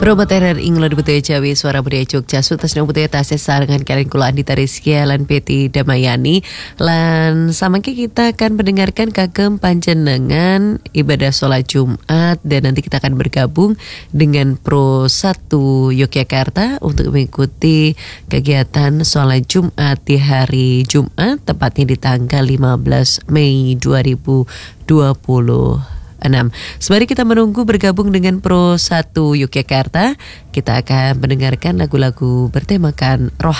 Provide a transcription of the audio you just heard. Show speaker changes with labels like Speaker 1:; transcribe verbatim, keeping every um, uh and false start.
Speaker 1: Promo terer inglo dibutuhi Jawi suara budaya Jogja sutas nang butuhi tasnya sarangan kalian kula Andi Tariskia lan Peti Damayani lan samangke kita akan mendengarkan kagem panjenengan ibadah sholat Jumat dan nanti kita akan bergabung dengan Pro satu Yogyakarta untuk mengikuti kegiatan sholat Jumat di hari Jumat tepatnya di tanggal lima belas Mei dua ribu dua puluh enam. Sembari kita menunggu bergabung dengan Pro satu Yogyakarta, kita akan mendengarkan lagu-lagu bertemakan roh